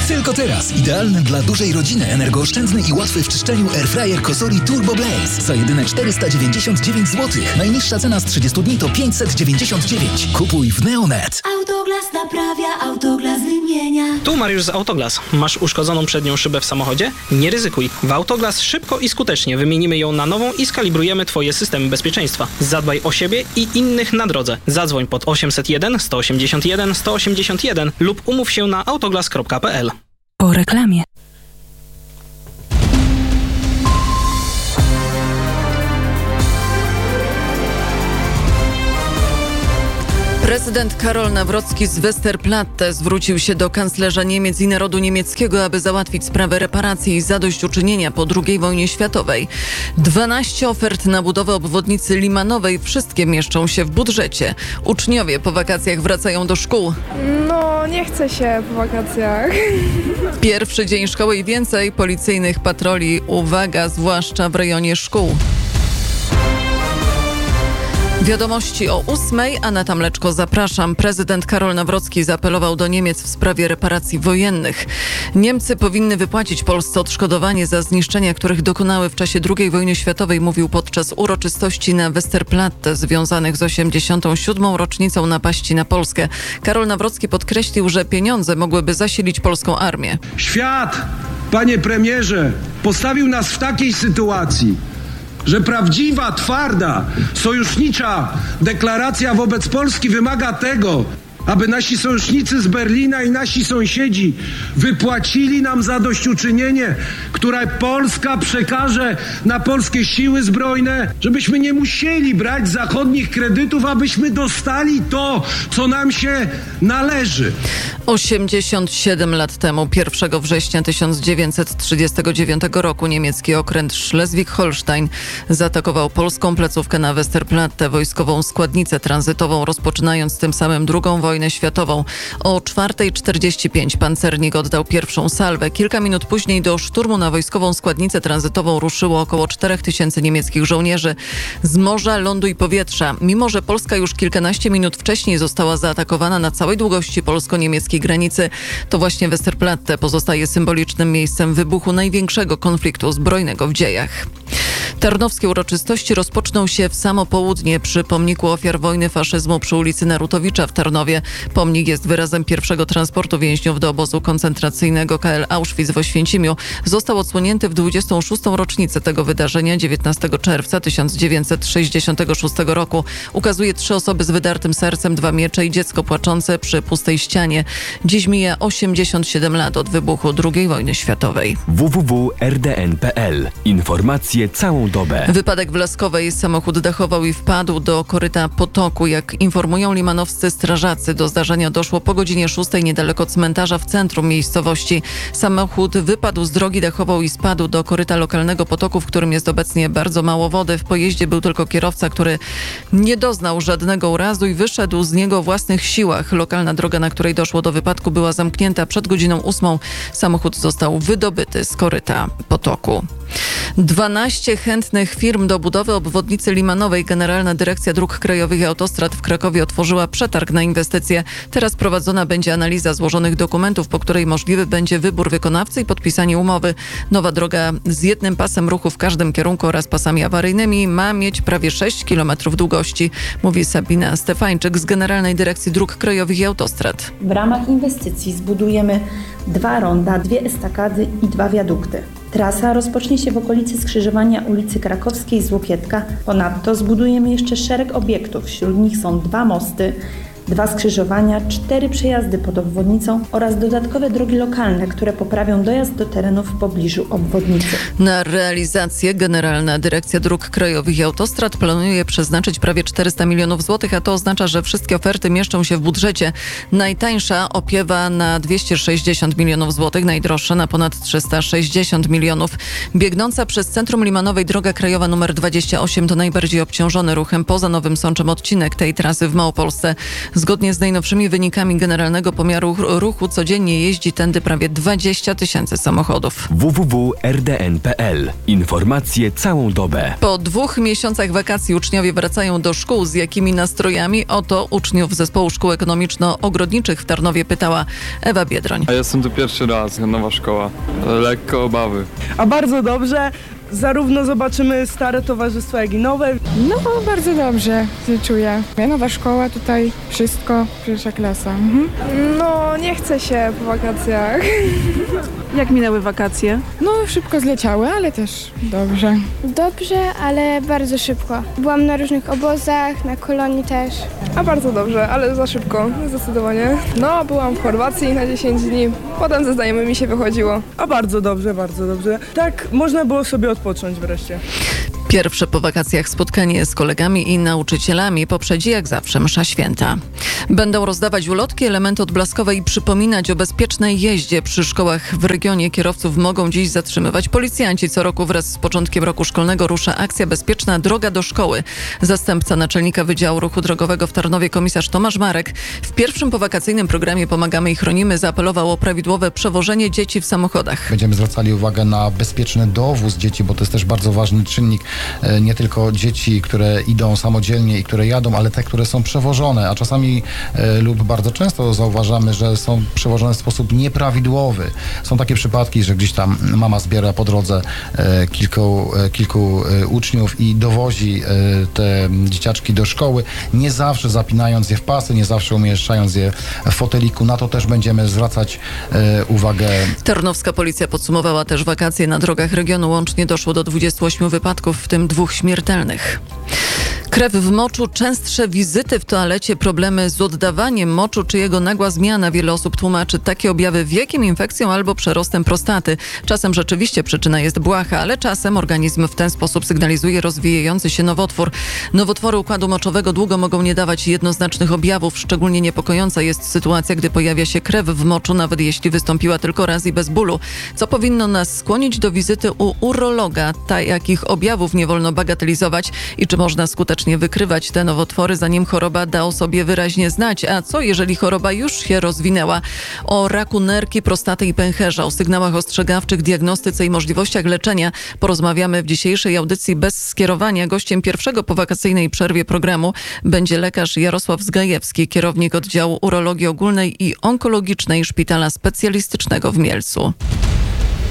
Tylko teraz. Idealny dla dużej rodziny, energooszczędny i łatwy w czyszczeniu airfryer Cosori Turbo Blaze. Za jedyne 499 zł. Najniższa cena z 30 dni to 599. Kupuj w Neonet. Autoglas naprawia, Autoglas wymienia. Tu Mariusz z Autoglas. Masz uszkodzoną przednią szybę w samochodzie? Nie ryzykuj. W Autoglas szybko i skutecznie wymienimy ją na nową i skalibrujemy Twoje systemy bezpieczeństwa. Zadbaj o siebie i innych na drodze. Zadzwoń pod 801 181 181 lub umów się na autoglas.pl. Po reklamie. Prezydent Karol Nawrocki z Westerplatte zwrócił się do kanclerza Niemiec i narodu niemieckiego, aby załatwić sprawę reparacji i zadośćuczynienia po II wojnie światowej. 12 ofert na budowę obwodnicy Limanowej, wszystkie mieszczą się w budżecie. Uczniowie po wakacjach wracają do szkół. No, nie chce się po wakacjach. Pierwszy dzień szkoły i więcej policyjnych patroli. Uwaga, zwłaszcza w rejonie szkół. Wiadomości o 8:00. Aneta Mleczko, zapraszam. Prezydent Karol Nawrocki zaapelował do Niemiec w sprawie reparacji wojennych. Niemcy powinny wypłacić Polsce odszkodowanie za zniszczenia, których dokonały w czasie II wojny światowej, mówił podczas uroczystości na Westerplatte związanych z 87. rocznicą napaści na Polskę. Karol Nawrocki podkreślił, że pieniądze mogłyby zasilić polską armię. Świat, panie premierze, postawił nas w takiej sytuacji, że prawdziwa, twarda, sojusznicza deklaracja wobec Polski wymaga tego, aby nasi sojusznicy z Berlina i nasi sąsiedzi wypłacili nam zadośćuczynienie, które Polska przekaże na polskie siły zbrojne, żebyśmy nie musieli brać zachodnich kredytów, abyśmy dostali to, co nam się należy. 87 lat temu, 1 września 1939 roku, niemiecki okręt Schleswig-Holstein zaatakował polską placówkę na Westerplatte, wojskową składnicę tranzytową, rozpoczynając tym samym II wojnę światową. O 4:45 pancernik oddał pierwszą salwę. Kilka minut później do szturmu na wojskową składnicę tranzytową ruszyło około 4000 niemieckich żołnierzy z morza, lądu i powietrza. Mimo że Polska już kilkanaście minut wcześniej została zaatakowana na całej długości polsko-niemieckiej granicy, to właśnie Westerplatte pozostaje symbolicznym miejscem wybuchu największego konfliktu zbrojnego w dziejach. Tarnowskie uroczystości rozpoczną się w samo południe przy pomniku ofiar wojny faszyzmu przy ulicy Narutowicza w Tarnowie. Pomnik jest wyrazem pierwszego transportu więźniów do obozu koncentracyjnego KL Auschwitz w Oświęcimiu. Został odsłonięty w 26. rocznicę tego wydarzenia 19 czerwca 1966 roku. Ukazuje 3 osoby z wydartym sercem, 2 miecze i dziecko płaczące przy pustej ścianie. Dziś mija 87 lat od wybuchu II wojny światowej. www.rdn.pl. Informacje całą dobę. Wypadek w Laskowej. Samochód dachował i wpadł do koryta potoku. Jak informują limanowscy strażacy, do zdarzenia doszło po godzinie 6 niedaleko cmentarza w centrum miejscowości. Samochód wypadł z drogi, dachował i spadł do koryta lokalnego potoku, w którym jest obecnie bardzo mało wody. W pojeździe był tylko kierowca, który nie doznał żadnego urazu i wyszedł z niego o własnych siłach. Lokalna droga, na której doszło do wypadku, była zamknięta przed godziną 8. Samochód został wydobyty z koryta potoku. 12 chętnych firm do budowy obwodnicy Limanowej. Generalna Dyrekcja Dróg Krajowych i Autostrad w Krakowie otworzyła przetarg na inwestycje. Teraz prowadzona będzie analiza złożonych dokumentów, po której możliwy będzie wybór wykonawcy i podpisanie umowy. Nowa droga z jednym pasem ruchu w każdym kierunku oraz pasami awaryjnymi ma mieć prawie 6 km długości, mówi Sabina Stefańczyk z Generalnej Dyrekcji Dróg Krajowych i Autostrad. W ramach inwestycji zbudujemy 2 ronda, 2 estakady i 2 wiadukty. Trasa rozpocznie się w okolicy skrzyżowania ulicy Krakowskiej z Łokietka. Ponadto zbudujemy jeszcze szereg obiektów. Wśród nich są 2 mosty, 2 skrzyżowania, 4 przejazdy pod obwodnicą oraz dodatkowe drogi lokalne, które poprawią dojazd do terenów w pobliżu obwodnicy. Na realizację Generalna Dyrekcja Dróg Krajowych i Autostrad planuje przeznaczyć prawie 400 milionów złotych, a to oznacza, że wszystkie oferty mieszczą się w budżecie. Najtańsza opiewa na 260 milionów złotych, najdroższa na ponad 360 milionów. Biegnąca przez centrum Limanowej droga krajowa nr 28 to najbardziej obciążony ruchem poza Nowym Sączem odcinek tej trasy w Małopolsce. Zgodnie z najnowszymi wynikami Generalnego Pomiaru Ruchu codziennie jeździ tędy prawie 20 000 samochodów. www.rdn.pl. Informacje całą dobę. Po 2 miesiącach wakacji uczniowie wracają do szkół. Z jakimi nastrojami? O to uczniów Zespołu Szkół Ekonomiczno-Ogrodniczych w Tarnowie pytała Ewa Biedroń. A jestem tu pierwszy raz, nowa szkoła. Lekko obawy. A bardzo dobrze. Zarówno zobaczymy stare towarzystwa, jak i nowe. No, bardzo dobrze się czuję. Nowa szkoła, tutaj wszystko, pierwsza klasa. No, nie chce się po wakacjach. Jak minęły wakacje? No, szybko zleciały, ale też dobrze. Dobrze, ale bardzo szybko. Byłam na różnych obozach, na kolonii też. A bardzo dobrze, ale za szybko, zdecydowanie. No, byłam w Chorwacji na 10 dni. Potem ze znajomymi się wychodziło. A bardzo dobrze, bardzo dobrze. Tak, można było sobie odpocząć wreszcie. Pierwsze po wakacjach spotkanie z kolegami i nauczycielami poprzedzi jak zawsze msza święta. Będą rozdawać ulotki, elementy odblaskowe i przypominać o bezpiecznej jeździe. Przy szkołach w regionie kierowców mogą dziś zatrzymywać policjanci. Co roku wraz z początkiem roku szkolnego rusza akcja Bezpieczna droga do szkoły. Zastępca naczelnika Wydziału Ruchu Drogowego w Tarnowie komisarz Tomasz Marek w pierwszym powakacyjnym programie Pomagamy i Chronimy zaapelował o prawidłowe przewożenie dzieci w samochodach. Będziemy zwracali uwagę na bezpieczny dowóz dzieci, bo to jest też bardzo ważny czynnik. Nie tylko dzieci, które idą samodzielnie i które jadą, ale te, które są przewożone, a czasami lub bardzo często zauważamy, że są przewożone w sposób nieprawidłowy. Są takie przypadki, że gdzieś tam mama zbiera po drodze kilku uczniów i dowozi te dzieciaczki do szkoły, nie zawsze zapinając je w pasy, nie zawsze umieszczając je w foteliku. Na to też będziemy zwracać uwagę. Tarnowska policja podsumowała też wakacje na drogach regionu. Łącznie doszło do 28 wypadków, w tym 2 śmiertelnych. Krew w moczu, częstsze wizyty w toalecie, problemy z oddawaniem moczu czy jego nagła zmiana. Wiele osób tłumaczy takie objawy wiekiem, infekcją albo przerostem prostaty. Czasem rzeczywiście przyczyna jest błaha, ale czasem organizm w ten sposób sygnalizuje rozwijający się nowotwór. Nowotwory układu moczowego długo mogą nie dawać jednoznacznych objawów. Szczególnie niepokojąca jest sytuacja, gdy pojawia się krew w moczu, nawet jeśli wystąpiła tylko raz i bez bólu. Co powinno nas skłonić do wizyty u urologa? Jakich objawów nie wolno bagatelizować i czy można skutecznie wykrywać te nowotwory, zanim choroba da o sobie wyraźnie znać. A co jeżeli choroba już się rozwinęła? O raku nerki, prostaty i pęcherza, o sygnałach ostrzegawczych, diagnostyce i możliwościach leczenia porozmawiamy w dzisiejszej audycji bez skierowania. Gościem pierwszego po wakacyjnej przerwie programu będzie lekarz Jarosław Zgajewski, kierownik oddziału urologii ogólnej i onkologicznej Szpitala Specjalistycznego w Mielcu.